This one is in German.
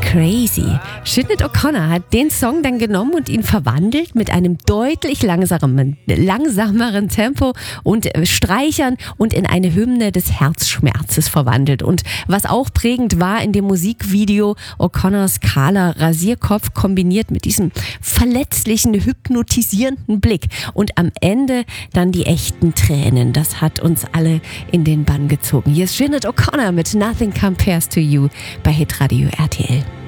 Crazy. Sinead O'Connor hat den Song dann genommen und ihn verwandelt mit einem deutlich langsameren Tempo und Streichern und in eine Hymne des Herzschmerzes verwandelt. Und was auch prägend war in dem Musikvideo, O'Connors kahler Rasierkopf kombiniert mit diesem verletzlichen, hypnotisierenden Blick. Und am Ende dann die echten Tränen. Das hat uns alle in den Bann gezogen. Hier ist Sinead O'Connor mit Nothing Compares to You bei Hitradio RTL.